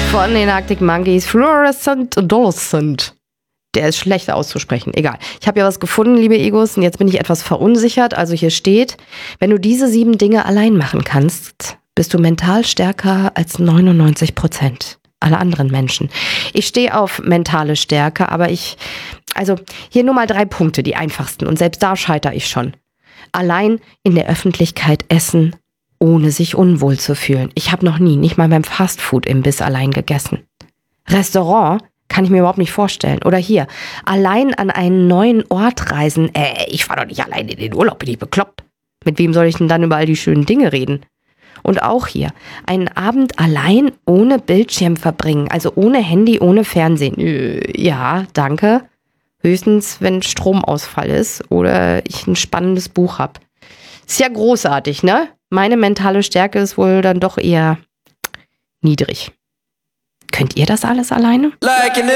Von den Arctic Monkeys, Fluorescent Adolescent. Der ist schlecht auszusprechen, egal. Ich habe ja was gefunden, liebe Egos, und jetzt bin ich etwas verunsichert. Also hier steht, wenn du diese 7 Dinge allein machen kannst, bist du mental stärker als 99% aller anderen Menschen. Ich stehe auf mentale Stärke, aber also hier nur mal 3 Punkte, die einfachsten. Und selbst da scheitere ich schon. Allein in der Öffentlichkeit essen, ohne sich unwohl zu fühlen. Ich habe noch nie, nicht mal beim Fastfood-Imbiss allein gegessen. Restaurant kann ich mir überhaupt nicht vorstellen. Oder hier, allein an einen neuen Ort reisen. Ich fahre doch nicht allein in den Urlaub, bin ich bekloppt. Mit wem soll ich denn dann über all die schönen Dinge reden? Und auch hier, einen Abend allein ohne Bildschirm verbringen, also ohne Handy, ohne Fernsehen. Ja, danke. Höchstens, wenn Stromausfall ist oder ich ein spannendes Buch habe. Ist ja großartig, ne? Meine mentale Stärke ist wohl dann doch eher niedrig. Könnt ihr das alles alleine? Like